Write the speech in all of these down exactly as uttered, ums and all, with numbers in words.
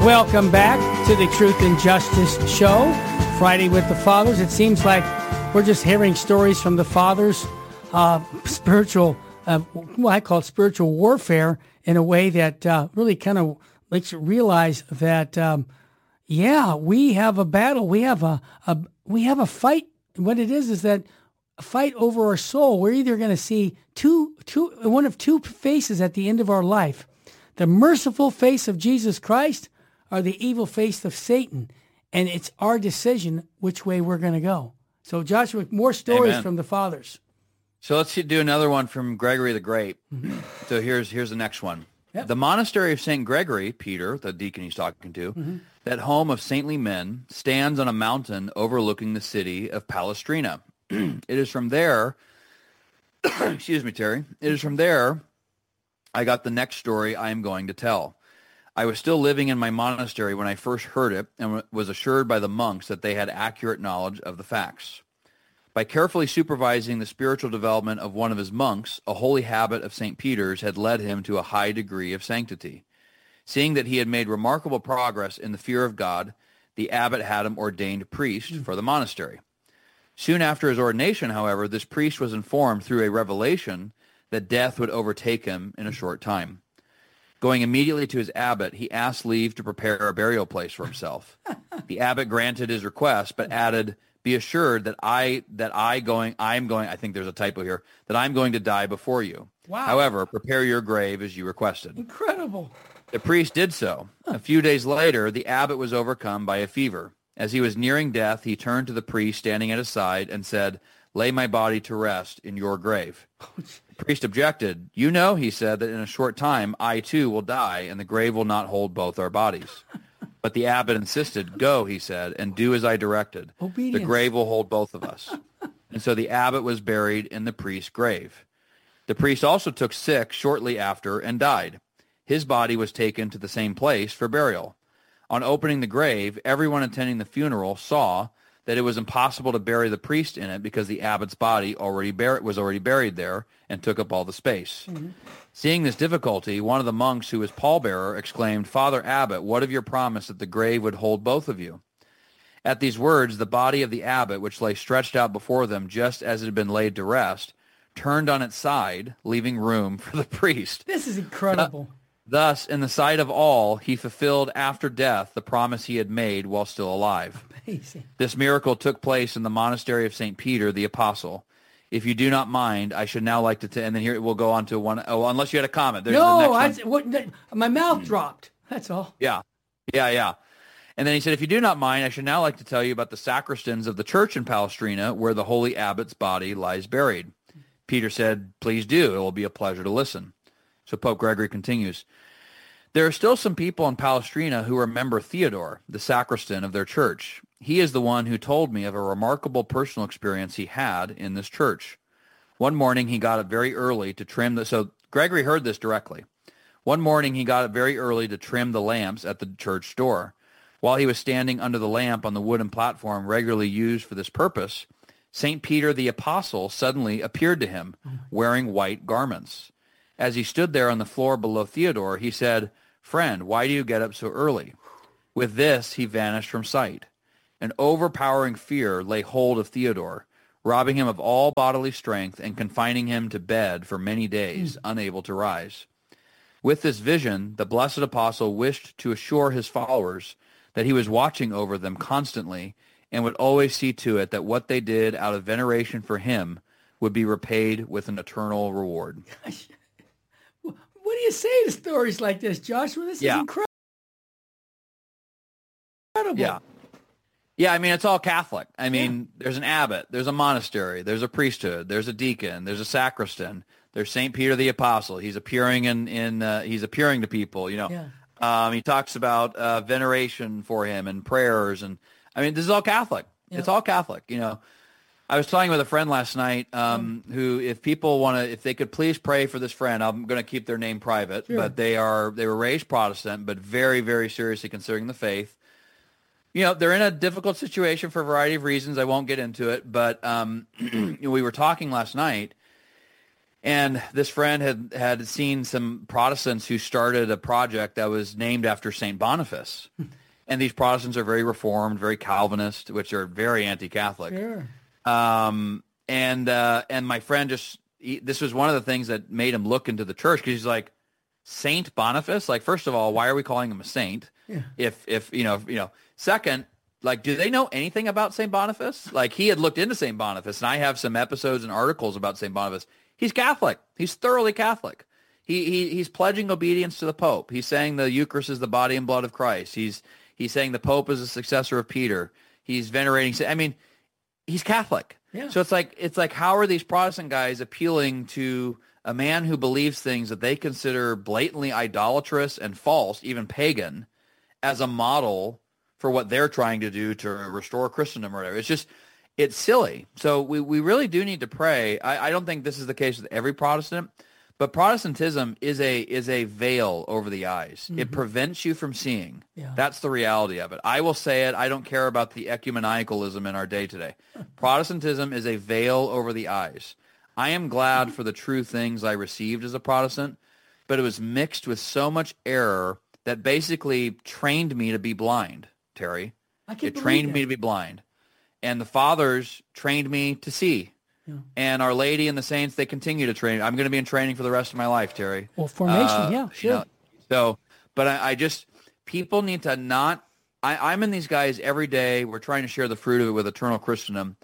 Welcome back to the Truth and Justice Show, Friday with the Fathers. It seems like we're just hearing stories from the Fathers, uh, spiritual, uh, what I call spiritual warfare, in a way that uh, really kind of makes you realize that, um, yeah, we have a battle. We have a, a we have a fight. What it is is that a fight over our soul. We're either going to see two, two, one of two faces at the end of our life: the merciful face of Jesus Christ, or the evil face of Satan. And it's our decision which way we're going to go. So, Joshua, more stories Amen. from the Fathers. So let's do another one from Gregory the Great. Mm-hmm. So here's here's the next one. Yep. The monastery of Saint Gregory, Peter, the deacon he's talking to, mm-hmm. that home of saintly men, stands on a mountain overlooking the city of Palestrina. It is from there, excuse me, Terry, it is from there I got the next story I am going to tell. I was still living in my monastery when I first heard it and was assured by the monks that they had accurate knowledge of the facts. By carefully supervising the spiritual development of one of his monks, a holy habit of Saint Peter's had led him to a high degree of sanctity. Seeing that he had made remarkable progress in the fear of God, the abbot had him ordained priest mm. for the monastery. Soon after his ordination, however, this priest was informed through a revelation that death would overtake him in a short time. Going immediately to his abbot, he asked leave to prepare a burial place for himself. The abbot granted his request, but added, "Be assured that I that I going I am going I think there's a typo here that I'm going to die before you. Wow. However, prepare your grave as you requested." Incredible. The priest did so. A few days later, the abbot was overcome by a fever. As he was nearing death, he turned to the priest standing at his side and said, "Lay my body to rest in your grave." The priest objected. "You know," he said, "that in a short time I too will die, and the grave will not hold both our bodies." But the abbot insisted. "Go," he said, "and do as I directed. Obedience. The grave will hold both of us." And so the abbot was buried in the priest's grave. The priest also took sick shortly after and died. His body was taken to the same place for burial. On opening the grave, everyone attending the funeral saw that it was impossible to bury the priest in it because the abbot's body already bur- was already buried there and took up all the space. Mm-hmm. Seeing this difficulty, one of the monks who was pallbearer exclaimed, "Father Abbot, what of your promise that the grave would hold both of you?" At these words, the body of the abbot, which lay stretched out before them just as it had been laid to rest, turned on its side, leaving room for the priest. This is incredible. Thus, in the sight of all, he fulfilled after death the promise he had made while still alive. Amazing. This miracle took place in the monastery of Saint Peter the Apostle. If you do not mind, I should now like to, t- and then here we'll go on to one, oh, unless you had a comment. There's no, the I, next what, my mouth dropped. That's all. Yeah, yeah, yeah. And then he said, if you do not mind, I should now like to tell you about the sacristans of the church in Palestrina, where the holy abbot's body lies buried. Peter said, please do. It will be a pleasure to listen. So Pope Gregory continues, there are still some people in Palestrina who remember Theodore, the sacristan of their church. He is the one who told me of a remarkable personal experience he had in this church. One morning he got up very early to trim the, so Gregory heard this directly. One morning he got up very early to trim the lamps at the church door. While he was standing under the lamp on the wooden platform regularly used for this purpose, Saint Peter the Apostle suddenly appeared to him, wearing white garments. As he stood there on the floor below Theodore, he said, friend, why do you get up so early? With this, he vanished from sight. An overpowering fear lay hold of Theodore, robbing him of all bodily strength and confining him to bed for many days, mm. unable to rise. With this vision, the blessed apostle wished to assure his followers that he was watching over them constantly and would always see to it that what they did out of veneration for him would be repaid with an eternal reward. Gosh. What do you say to stories like this, Joshua? This yeah. is incredible. Yeah. Yeah, I mean, it's all Catholic. I mean, yeah. there's an abbot, there's a monastery, there's a priesthood, there's a deacon, there's a sacristan, there's Saint Peter the Apostle. He's appearing in, in uh, he's appearing to people, you know. Yeah. Um, he talks about uh, veneration for him and prayers. And, I mean, this is all Catholic. Yeah. It's all Catholic, you know. I was talking with a friend last night um, mm. who, if people want to, if they could please pray for this friend, I'm going to keep their name private, sure. but they are, they were raised Protestant, but very, very seriously considering the faith. You know, they're in a difficult situation for a variety of reasons. I won't get into it, but um, we were talking last night, And this friend had, had seen some Protestants who started a project that was named after Saint Boniface. And these Protestants are very Reformed, very Calvinist, which are very anti-Catholic. Sure. Um, and uh, and my friend just, he, this was one of the things that made him look into the church, because he's like, Saint Boniface? Like, first of all, why are we calling him a saint? Yeah. If, if you know, if, you know, second, like, do they know anything about Saint Boniface? Like, he had looked into Saint Boniface, and I have some episodes and articles about Saint Boniface. He's Catholic. He's thoroughly Catholic. He, he he's pledging obedience to the Pope. He's saying the Eucharist is the body and blood of Christ. He's he's saying the Pope is a successor of Peter. He's venerating. I mean, he's Catholic. Yeah. So it's like it's like how are these Protestant guys appealing to a man who believes things that they consider blatantly idolatrous and false, even pagan, as a model for what they're trying to do to restore Christendom or whatever? It's just, it's silly. So we, we really do need to pray. I, I don't think this is the case with every Protestant, but Protestantism is a is a veil over the eyes. Mm-hmm. It prevents you from seeing. Yeah. That's the reality of it. I will say it. I don't care about the ecumeniacalism in our day today. Protestantism is a veil over the eyes. I am glad for the true things I received as a Protestant, but it was mixed with so much error that basically trained me to be blind, Terry. I can It trained me to be blind. And the fathers trained me to see. Yeah. And Our Lady and the saints, they continue to train. I'm going to be in training for the rest of my life, Terry. Well, formation, Uh, yeah, you sure. know, so, but I, I just, people need to not, I, I'm in these guys every day. We're trying to share the fruit of it with eternal Christendom.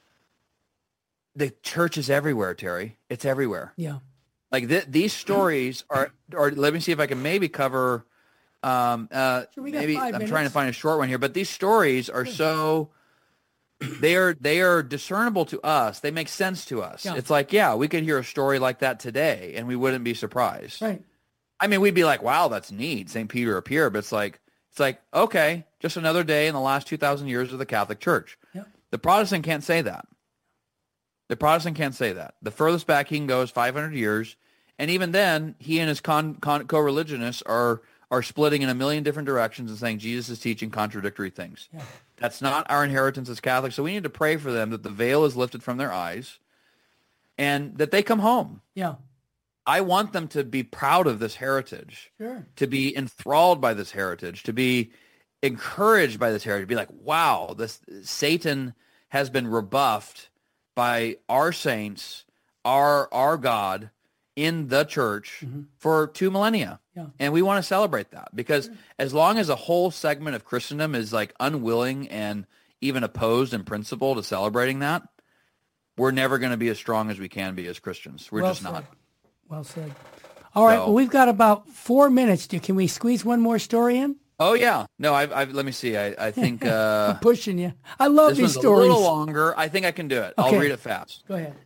The church is everywhere, Terry. It's everywhere. Yeah. Like th- these stories are, or let me see if I can maybe cover, um, uh, Sure, we got maybe I'm five trying to minutes. find a short one here, but these stories are so, they are, they are discernible to us. They make sense to us. Yeah. It's like, yeah, we could hear a story like that today and we wouldn't be surprised. Right. I mean, we'd be like, wow, that's neat. Saint Peter appeared, but it's like, it's like, okay, just another day in the last two thousand years of the Catholic Church. Yeah. The Protestant can't say that. The Protestant can't say that. The furthest back he can go is five hundred years. And even then, he and his con, con, co-religionists are are splitting in a million different directions and saying Jesus is teaching contradictory things. Yeah. That's not our inheritance as Catholics. So we need to pray for them that the veil is lifted from their eyes and that they come home. Yeah. I want them to be proud of this heritage, Sure. to be enthralled by this heritage, to be encouraged by this heritage, to be like, wow, this Satan has been rebuffed by our saints, our our God in the church Mm-hmm. for two millennia. Yeah. And we want to celebrate that because as long as a whole segment of Christendom is like unwilling and even opposed in principle to celebrating that, we're never going to be as strong as we can be as Christians. We're Well just said. not. Well said. All right. So- Well, we've got about four minutes. Do- Can we squeeze one more story in? Oh yeah, no. I've, I've let me see. I, I think uh, I'm pushing you. I love this these one's stories. a little longer. I think I can do it. Okay. I'll read it fast. Go ahead.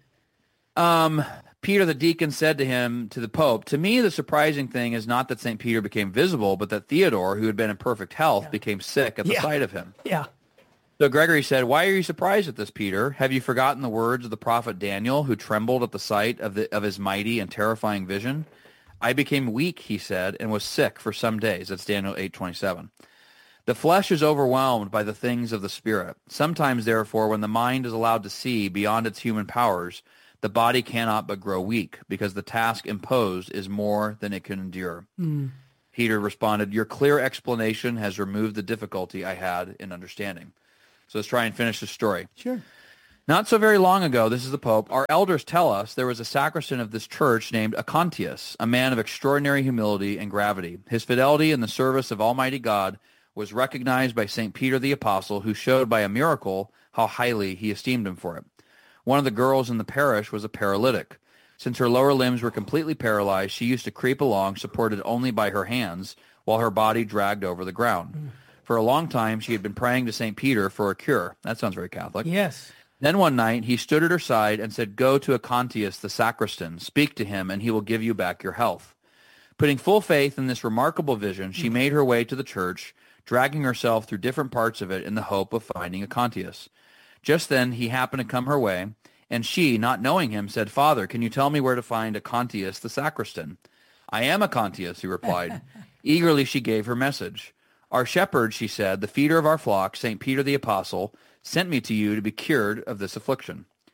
Um, Peter the deacon said to him, to the Pope, to me the surprising thing is not that Saint Peter became visible, but that Theodore, who had been in perfect health, Yeah. became sick at the Yeah. sight of him. Yeah. So Gregory said, why are you surprised at this, Peter? Have you forgotten the words of the prophet Daniel, who trembled at the sight of, the, of his mighty and terrifying vision? I became weak, he said, and was sick for some days. That's Daniel eight twenty-seven. The flesh is overwhelmed by the things of the spirit. Sometimes, therefore, when the mind is allowed to see beyond its human powers, the body cannot but grow weak, because the task imposed is more than it can endure. Mm. Peter responded, your clear explanation has removed the difficulty I had in understanding. So let's try and finish the story. Sure. Not so very long ago, this is the Pope, our elders tell us there was a sacristan of this church named Acontius, a man of extraordinary humility and gravity. His fidelity in the service of Almighty God was recognized by Saint Peter the Apostle, who showed by a miracle how highly he esteemed him for it. One of the girls in the parish was a paralytic. Since her lower limbs were completely paralyzed, she used to creep along, supported only by her hands, while her body dragged over the ground. Mm. For a long time, she had been praying to Saint Peter for a cure. That sounds very Catholic. Yes. Then one night he stood at her side and said, go to Acontius the sacristan, speak to him, and he will give you back your health. Putting full faith in this remarkable vision, she made her way to the church, dragging herself through different parts of it in the hope of finding Acontius. Just then he happened to come her way, and she, not knowing him, said, Father, can you tell me where to find Acontius the sacristan? I am Acontius, he replied. Eagerly she gave her message. Our shepherd, she said, the feeder of our flock, Saint Peter the Apostle, sent me to you to be cured of this affliction.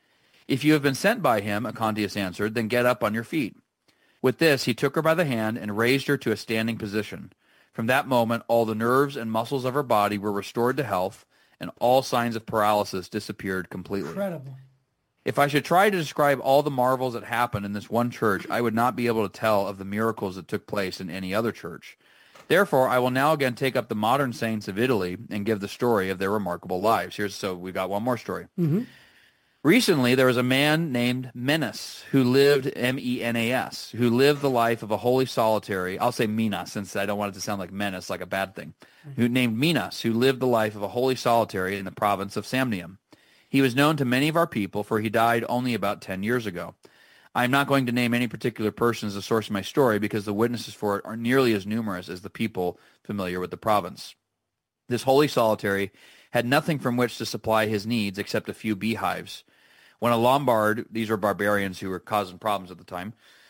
If you have been sent by him, Acontius answered, then get up on your feet. With this, he took her by the hand and raised her to a standing position. From that moment, all the nerves and muscles of her body were restored to health, and all signs of paralysis disappeared completely. Incredible. If I should try to describe all the marvels that happened in this one church, I would not be able to tell of the miracles that took place in any other church. Therefore, I will now again take up the modern saints of Italy and give the story of their remarkable lives. Here's so we've got one more story. Mm-hmm. Recently, there was a man named Menas who lived, M E N A S, who lived the life of a holy solitary. I'll say Minas since I don't want it to sound like menace, like a bad thing. Mm-hmm. Who named Minas, who lived the life of a holy solitary in the province of Samnium. He was known to many of our people, for he died only about ten years ago. I am not going to name any particular person as the source of my story because the witnesses for it are nearly as numerous as the people familiar with the province. This holy solitary had nothing from which to supply his needs except a few beehives. When a Lombard, these were barbarians who were causing problems at the time,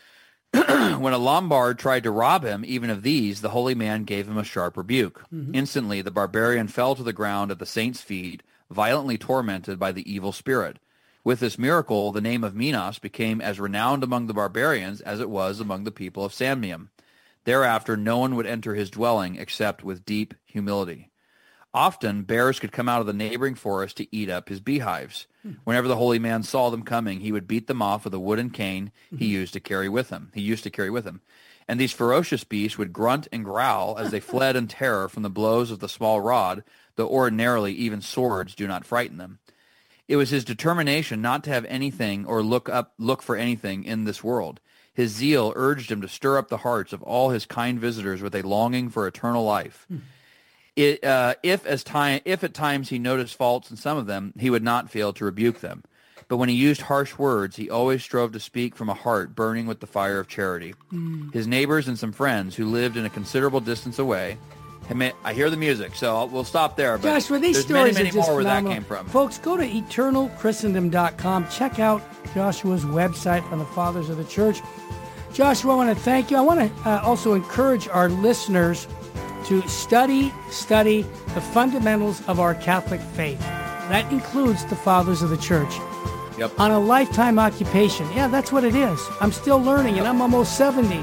when a Lombard tried to rob him even of these, the holy man gave him a sharp rebuke. Mm-hmm. Instantly, the barbarian fell to the ground at the saint's feet, violently tormented by the evil spirit. With this miracle, the name of Minas became as renowned among the barbarians as it was among the people of Samnium. Thereafter, no one would enter his dwelling except with deep humility. Often, bears could come out of the neighboring forest to eat up his beehives. Hmm. Whenever the holy man saw them coming, he would beat them off with a wooden cane he mm-hmm. used to carry with him. He used to carry with him. And these ferocious beasts would grunt and growl as they fled in terror from the blows of the small rod, though ordinarily even swords do not frighten them. It was his determination not to have anything or look up look for anything in this world. His zeal urged him to stir up the hearts of all his kind visitors with a longing for eternal life. Hmm. It, uh, if, as time, if at times he noticed faults in some of them, he would not fail to rebuke them. But when he used harsh words, he always strove to speak from a heart burning with the fire of charity. Mm. His neighbors and some friends who lived in a considerable distance away, I hear the music, so I'll, we'll stop there. But Josh, well, these there's stories many, many are just more where phenomenal. That came from. Folks, go to eternal christendom dot com. Check out Joshua's website on the Fathers of the Church. Joshua, I want to thank you. I want to uh, also encourage our listeners to study, study the fundamentals of our Catholic faith. That includes the Fathers of the Church. Yep. On a lifetime occupation. Yeah, that's what it is. I'm still learning, and I'm almost seventy.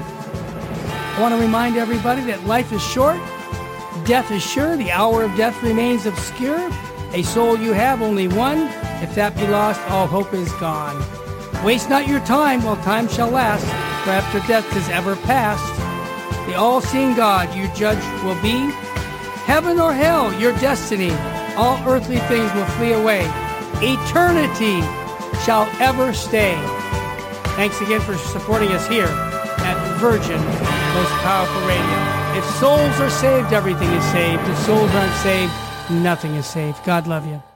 I want to remind everybody that life is short, death is sure, the hour of death remains obscure. A soul you have, only one. If that be lost, all hope is gone. Waste not your time while time shall last, for after death is ever past. The all-seeing God your judge will be. Heaven or hell, your destiny. All earthly things will flee away. Eternity shall ever stay. Thanks again for supporting us here at Virgin Most Powerful Radio. If souls are saved, everything is saved. If souls aren't saved, nothing is saved. God love you.